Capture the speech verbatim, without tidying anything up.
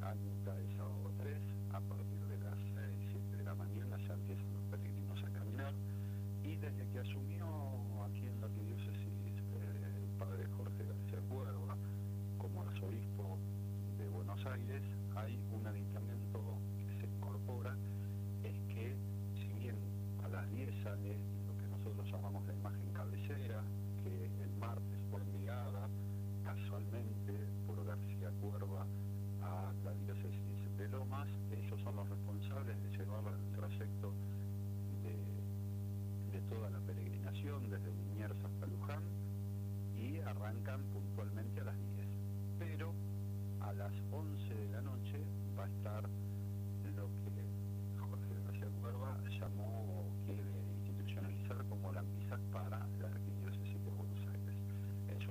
año cae sábado tres, a partir de las seis, siete de la mañana ya empiezan los peregrinos a caminar, y desde que asumió aquí en la arquidiócesis eh, el padre Jorge García Cuerva como arzobispo de Buenos Aires, hay un aditamento que se incorpora, es que si bien a las diez sale lo que nosotros llamamos la imagen cabecera, que el martes fue enviada casualmente por García Cuerva a la diócesis de Lomas, ellos son los responsables de llevar el trayecto de, de toda la peregrinación desde Liniers hasta Luján, y arrancan puntualmente a las diez, pero a las once de la noche va a estar